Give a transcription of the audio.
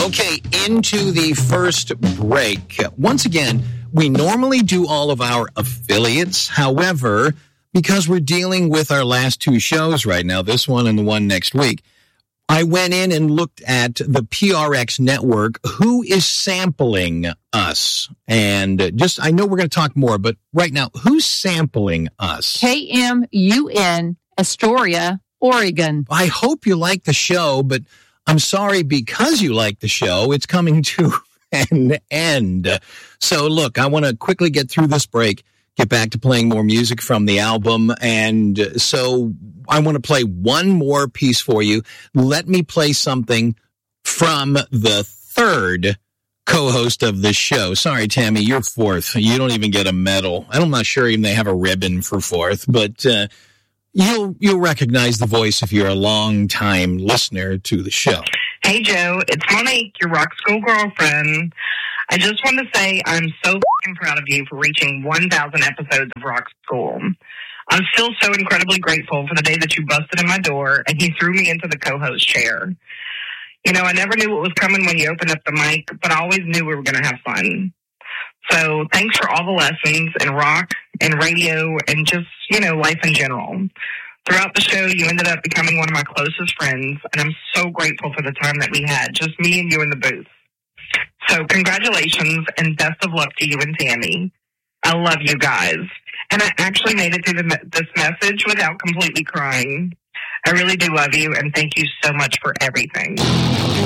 Okay, into the first break. Once again, we normally do all of our affiliates. However, because we're dealing with our last two shows right now, this one and the one next week, I went in and looked at the PRX network, who is sampling us. And I know we're going to talk more, but right now, who's sampling us? KMUN, Astoria, Oregon. I hope you like the show, but I'm sorry, because you like the show, it's coming to an end. So look, I want to quickly get through this break, get back to playing more music from the album. And so I want to play one more piece for you. Let me play something from the third co-host of the show. Sorry, Tammy, you're fourth. You don't even get a medal. I'm not sure even they have a ribbon for fourth, but you'll recognize the voice if you're a long-time listener to the show. Hey, Joe. It's Monique, your rock school girlfriend. I just want to say I'm so fucking proud of you for reaching 1,000 episodes of Rock School. I'm still so incredibly grateful for the day that you busted in my door and you threw me into the co-host chair. You know, I never knew what was coming when you opened up the mic, but I always knew we were going to have fun. So thanks for all the lessons in rock and radio and just, life in general. Throughout the show, you ended up becoming one of my closest friends, and I'm so grateful for the time that we had, just me and you in the booth. So congratulations and best of luck to you and Tammy. I love you guys. And I actually made it through this message without completely crying. I really do love you, and thank you so much for everything.